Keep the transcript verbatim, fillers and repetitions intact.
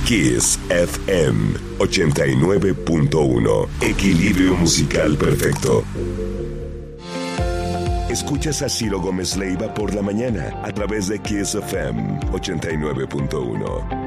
Kiss F M ochenta y nueve punto uno. Equilibrio musical perfecto. Escuchas a Ciro Gómez Leiva por la mañana a través de Kiss F M ochenta y nueve punto uno.